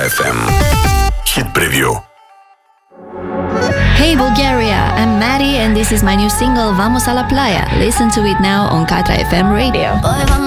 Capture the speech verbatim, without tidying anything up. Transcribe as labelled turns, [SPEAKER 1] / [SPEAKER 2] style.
[SPEAKER 1] эф эм. Хит-превью.
[SPEAKER 2] Hey Bulgaria, I'm Maddie and this is my new single Vamos a la Playa. Listen to it now on Katra эф эм radio.